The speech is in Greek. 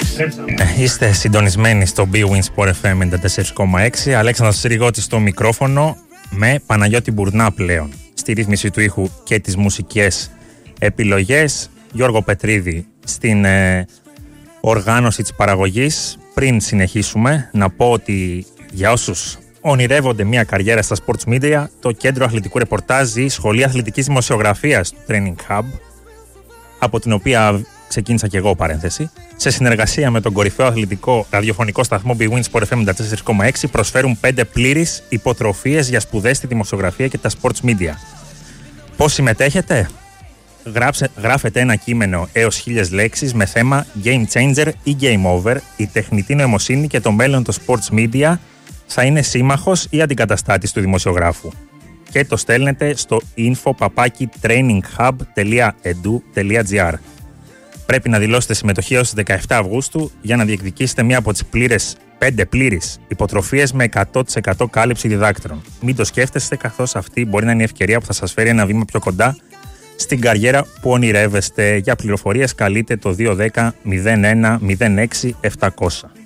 Είστε συντονισμένοι στο BWIN Sport FM 94,6. Αλέξανδρος Συριγώτης στο μικρόφωνο με Παναγιώτη Μπουρνά πλέον στη ρύθμιση του ήχου και τις μουσικές επιλογές. Γιώργο Πετρίδη στην οργάνωση της παραγωγής. Πριν συνεχίσουμε, να πω ότι για όσους ονειρεύονται μια καριέρα στα sports media, το Κέντρο Αθλητικού Ρεπορτάζ ή Σχολή Αθλητικής Δημοσιογραφίας του Training Hub, από την οποία ξεκίνησα και εγώ παρένθεση, σε συνεργασία με τον κορυφαίο αθλητικό ραδιοφωνικό σταθμό BWIN Sport FM 94,6, προσφέρουν 5 πλήρεις υποτροφίες για σπουδές στη δημοσιογραφία και τα sports media. Πώς συμμετέχετε? Γράφετε ένα κείμενο έως 1000 λέξεις με θέμα Game Changer ή Game Over. Η τεχνητή νοημοσύνη και το μέλλον των sports media θα είναι σύμμαχος ή αντικαταστάτης του δημοσιογράφου. Και το στέλνετε στο info@traininghub.edu.gr. Πρέπει να δηλώσετε συμμετοχή έως 17 Αυγούστου για να διεκδικήσετε μία από τις 5 πλήρεις υποτροφίες με 100% κάλυψη διδάκτρων. Μην το σκέφτεστε, καθώς αυτή μπορεί να είναι η ευκαιρία που θα σας φέρει ένα βήμα πιο κοντά στην καριέρα που ονειρεύεστε. Για πληροφορίες καλείτε το 210 01 06 700.